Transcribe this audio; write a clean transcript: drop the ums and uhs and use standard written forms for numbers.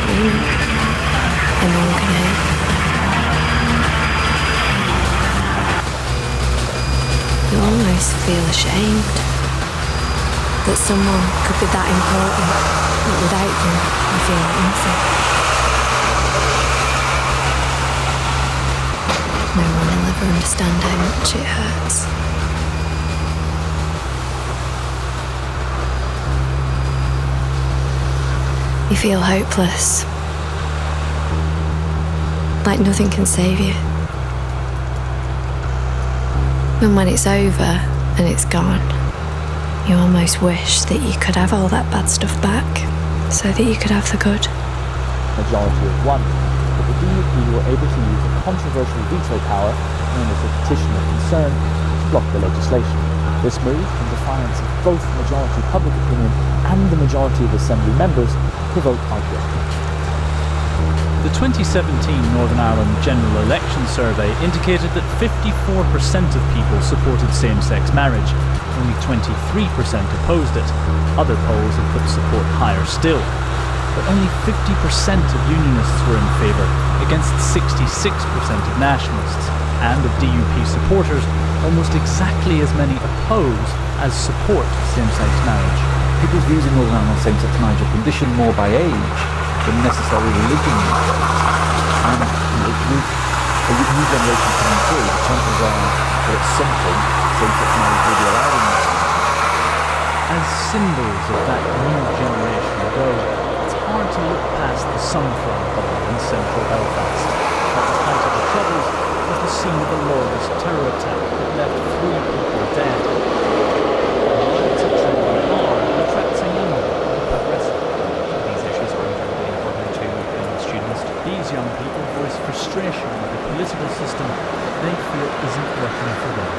mind, and no one can hear. You almost feel ashamed that someone could be that important, but without them, you feel like nothing. No one will ever understand how much it hurts. You feel hopeless, like nothing can save you. And when it's over and it's gone, you almost wish that you could have all that bad stuff back, so that you could have the good. Majority of one, but the DUP were able to use a controversial veto power, known as the Petition of Concern, to block the legislation. This move, in defiance of both majority public opinion and the majority of Assembly members, provoked outbreak. The 2017 Northern Ireland General Election Survey indicated that 54% of people supported same-sex marriage. Only 23% opposed it. Other polls have put support higher still. But only 50% of unionists were in favour, against 66% of nationalists. And of DUP supporters, almost exactly as many oppose as support same-sex marriage. People's views in Northern Ireland on same-sex marriage are conditioned more by age than necessarily religion. And with a new generation coming through, the chances are that at some point same-sex marriage will be allowed in this. As symbols of that new generation go, it's hard to look past the Sunflower Hall in central Belfast. At the height of the Troubles was the scene of a lawless terror attack that left 3 people dead. It's a trembling hard and attracts a young progressive. These issues are incredibly important to young students. These young people voice frustration with the political system they feel isn't working for them.